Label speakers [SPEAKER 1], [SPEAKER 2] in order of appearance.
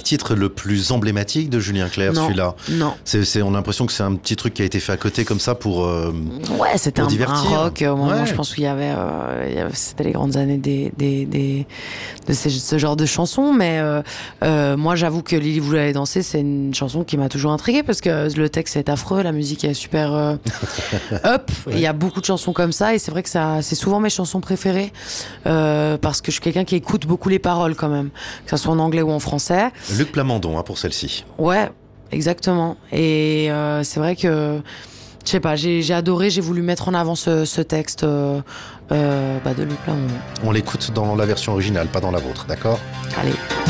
[SPEAKER 1] titre le plus emblématique de Julien Clerc,
[SPEAKER 2] Non,
[SPEAKER 1] celui-là.
[SPEAKER 2] non.
[SPEAKER 1] On a l'impression que c'est un petit truc qui a été fait à côté comme ça pour
[SPEAKER 2] Ouais, c'était
[SPEAKER 1] pour
[SPEAKER 2] un
[SPEAKER 1] divertir.
[SPEAKER 2] rock. Moi,
[SPEAKER 1] Ouais.
[SPEAKER 2] je pense qu'il y avait, c'était les grandes années de ce genre de chansons. Mais moi, j'avoue que Lily voulait aller danser, c'est une chanson qui m'a toujours intriguée parce que le texte est affreux, la musique est super up. Il y a beaucoup de chansons comme ça et c'est vrai que c'est souvent mes chansons préférées parce que je suis quelqu'un qui écoute beaucoup les paroles quand même, que ça soit en anglais ou en français.
[SPEAKER 1] Luc Plamondon pour celle-ci.
[SPEAKER 2] Ouais, exactement. Et c'est vrai que je sais pas, j'ai adoré, j'ai voulu mettre en avant ce texte de Luc Plamondon.
[SPEAKER 1] On l'écoute dans la version originale, pas dans la vôtre, d'accord ?
[SPEAKER 2] Allez.